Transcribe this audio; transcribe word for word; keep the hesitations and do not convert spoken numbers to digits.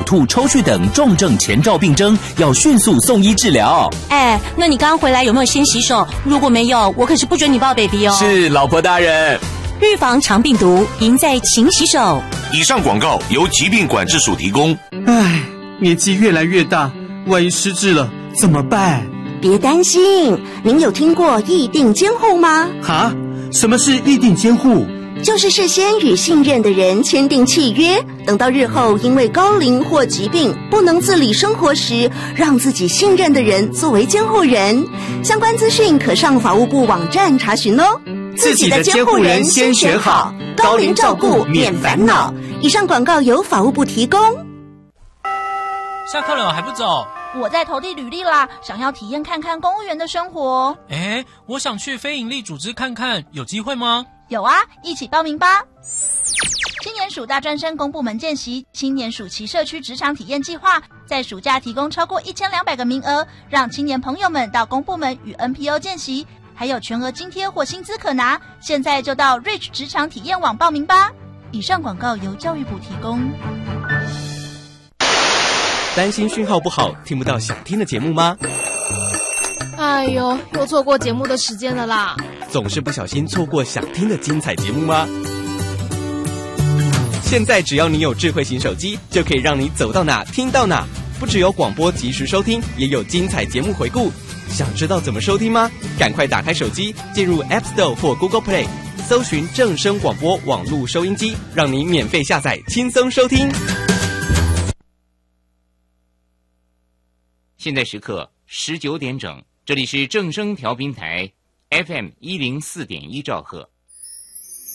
吐、抽搐等重症前兆病征，要迅速送医治疗。 哎，那你刚刚回来有没有先洗手？如果没有，我可是不准你抱 baby 哦。 是，老婆大人。 预防肠病毒，赢在勤洗手。 以上广告由疾病管制署提供。 唉，年纪越来越大，万一失智了怎么办？ 别担心，您有听过议定监护吗？ 哈？什么是议定监护？ 就是事先与信任的人签订契约，等到日后因为高龄或疾病不能自理生活时，让自己信任的人作为监护人。相关资讯可上法务部网站查询哦。 自己的监护人先选好，高龄照顾免烦恼。 以上广告由法务部提供。 下课了还不走？ 我在投递履历啦，想要体验看看公务员的生活。 诶，我想去非营利组织看看，有机会吗？ 有啊，一起报名吧！青年署大专生公部门见习青年暑期社区职场体验计划，在暑假提供超过一千两百个名额，让青年朋友们到公部门与 N P O 见习，还有全额津贴或薪资可拿。现在就到 Reach 职场体验网报名吧！以上广告由教育部提供。 担心讯号不好，听不到想听的节目吗？ 哎呦，又错过节目的时间了啦！ 总是不小心错过想听的精彩节目吗？现在只要你有智慧型手机，就可以让你走到哪听到哪，不只有广播及时收听，也有精彩节目回顾。想知道怎么收听吗？赶快打开手机，进入 App Store 或 Google Play， 搜寻正声广播网络收音机，让你免费下载，轻松收听。 现在时刻十九点整，这里是正声调频台 F M 一零四点一兆赫。